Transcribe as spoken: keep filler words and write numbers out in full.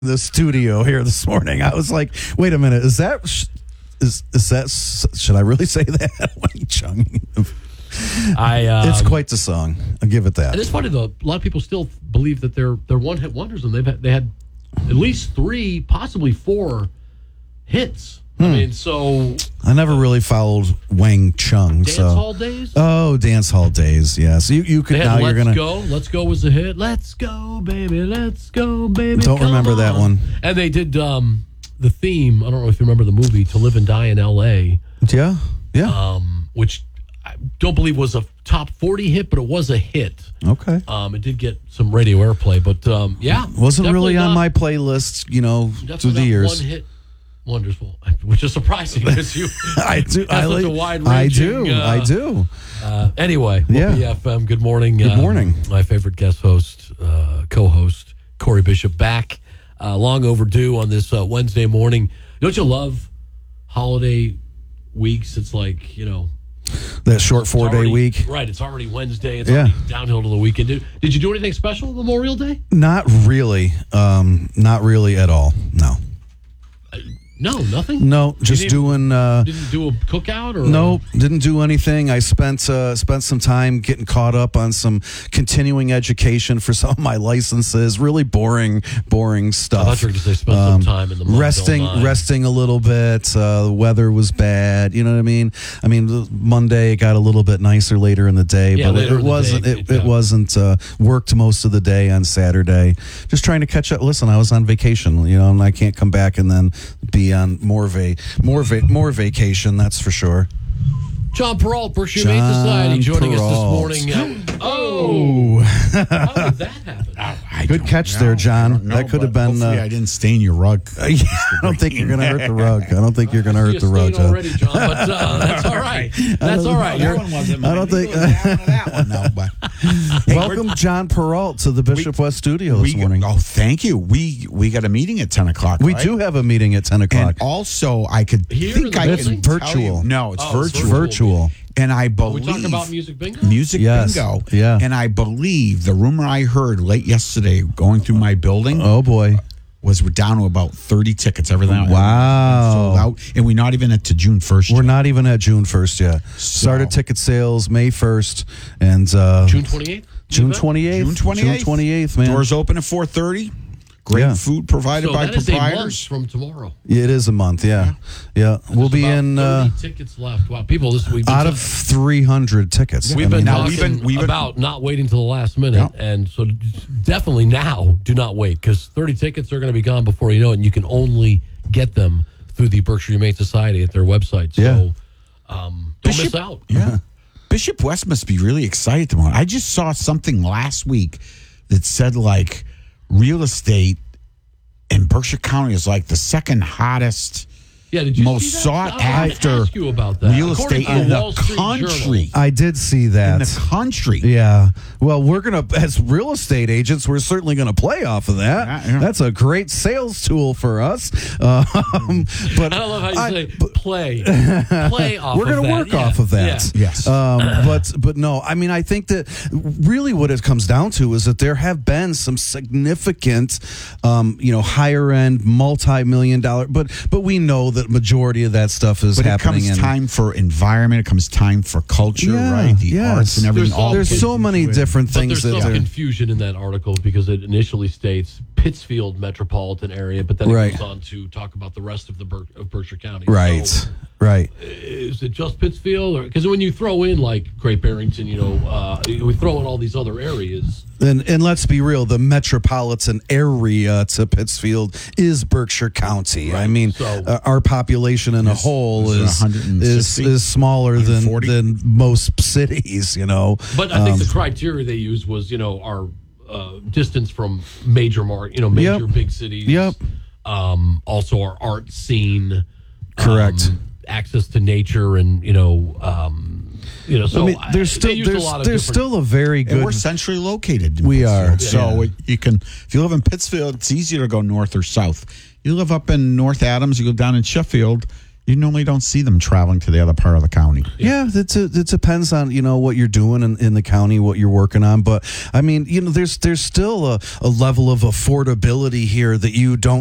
the studio here this morning. I was like, wait a minute, is that is is that should I really say that? Wang Chung. I um, it's quite the song. I'll give it that. And it's funny though. A lot of people still believe that they're they're one hit wonders, and they've had, they had at least three, possibly four hits. Hmm. I mean, so I never really followed Wang Chung. Dance so. Hall Days. Oh, Dance Hall Days. Yes, you you could now. Let's You're gonna go. Let's go was a hit. Let's go, baby. Let's go, baby. Don't Come remember on. that one. And they did um, the theme. I don't know if you remember the movie To Live and Die in L A. Yeah, yeah. Um, which I don't believe was a top forty hit, but it was a hit. Okay. Um, it did get some radio airplay, but um, yeah, wasn't really on not, my playlist. You know, through the years. One hit wonders, which is surprising because you. I do. I like. A wide I do. Uh, I do. Uh, anyway, yeah. B F M. Good morning. Good um, morning. My favorite guest host, uh, co-host Corey Bishop, back uh, long overdue on this uh, Wednesday morning. Don't you love holiday weeks? It's like, you know. That short four day already, week. Right. It's already Wednesday. It's yeah. already downhill to the weekend. Did, did you do anything special Memorial Day? Not really. Um, not really at all. No. Uh, no, nothing? No, just doing... Uh, didn't do a cookout? Or no, didn't do anything. I spent uh, spent some time getting caught up on some continuing education for some of my licenses. Really boring, boring stuff. I thought you were going to say spend um, some time in the mud. Resting, resting a little bit. Uh, the weather was bad. You know what I mean? I mean, Monday it got a little bit nicer later in the day, yeah, but it, it wasn't. Day, it, it wasn't uh, worked most of the day on Saturday. Just trying to catch up. Listen, I was on vacation, you know, and I can't come back and then be on more va- more va- more vacation. That's for sure. John Peralt, Berkshire Humane Society, joining Peralt. us this morning. Uh, oh, how did that happen? I Good catch there, John. Know, that could have been. Uh, I didn't stain your rug. Uh, yeah, I don't think you're going to hurt the rug. I don't think you're going to hurt the rug, John. Already, John, but uh, that's all right. That's all right. That one wasn't mine. I don't think. that one, no, but hey, welcome, John Peralt, to the Bishop we, West studio this we, morning. Oh, thank you. We we got a meeting at ten o'clock. We right? do have a meeting at ten o'clock. And also, I could Here think I it's can virtual. Tell you, no, it's oh, virtual. Virtual. And I believe Are we talking about music bingo. Music yes. bingo. Yeah. And I believe the rumor I heard late yesterday going through my building. Oh boy. Was we're down to about thirty tickets. Everything. Wow. Sold out. And we're not even at to June first. We're not even at June first yet. So. Started ticket sales May first. And uh, June twenty-eighth? June twenty-eighth. June twenty-eighth. June twenty-eighth, man. Doors open at four thirty. Great yeah. food provided so by that is proprietors. A month from tomorrow. It is a month, yeah. Yeah. yeah. We'll be in. Uh, thirty tickets left. Wow. People, this week. Out of three hundred tickets. We've I been mean, talking we've been, we've been, about not waiting till the last minute. Yeah. And so definitely now do not wait because thirty tickets are going to be gone before you know it. And you can only get them through the Berkshire Humane Society at their website. So yeah. um, don't Bishop, miss out. Yeah. Bishop West must be really excited tomorrow. I just saw something last week that said like real estate in Berkshire County is like the second hottest, yeah, did you most see that? sought I after ask you about that. real According estate to in the the Wall Street country. Journal. I did see that. In the country. Yeah. Well, we're going to, as real estate agents, we're certainly going to play off of that. Yeah, yeah. That's a great sales tool for us. Um, but I love how you I, say but, play. Play off We're of going to that. work Yeah. off of that. Yeah. Yes. Um, but but no, I mean, I think that really what it comes down to is that there have been some significant, um, you know, higher end, multi-million dollar, but but we know that majority of that stuff is but happening. it comes in, time for environment. It comes time for culture, Yeah, right? The yes. arts and everything. There's all There's fits so many into it. different But things there's that some are. confusion in that article because it initially states Pittsfield metropolitan area, but then it Right. goes on to talk about the rest of the Ber- of Berkshire County. Right, So, right. is it just Pittsfield, or because when you throw in like Great Barrington, you know, uh, we throw in all these other areas. And and let's be real, the metropolitan area to Pittsfield is Berkshire County. Right. I mean, So- uh, our population in a Is- whole is it is one hundred is sixty? is smaller than one hundred forty? than most cities. You know, But I think Um, the criteria they used was, you know, our uh, distance from major mark, you know, major Yep. big cities. Yep. Um, also, our art scene. Correct. Um, access to nature, and you know, um, you know. So I mean, there's I- still they used a there's lot of there's different- still a very And good. we're centrally located. in We Pittsfield. are, So yeah. you can, if you live in Pittsfield, it's easier to go north or south. You live up in North Adams, you go down in Sheffield, You normally don't see them traveling to the other part of the county. Yeah, it's a, it depends on, you know, what you're doing in, in the county, what you're working on. But I mean, you know, there's there's still a, a level of affordability here that you don't